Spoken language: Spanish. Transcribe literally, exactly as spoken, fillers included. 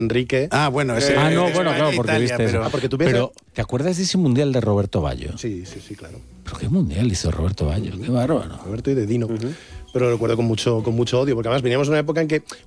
Enrique. Ah, bueno, ese. Ah, no, es bueno, España, claro, porque Italia, viste pero, eso. Ah, porque tú piensas... Pero, ¿te acuerdas de ese mundial de Roberto Baggio? Sí, sí, sí, claro. ¿Pero qué mundial hizo Roberto Baggio? Qué bárbaro. Roberto y de Dino. Pero lo recuerdo con mucho, con mucho odio, porque además veníamos de una época en que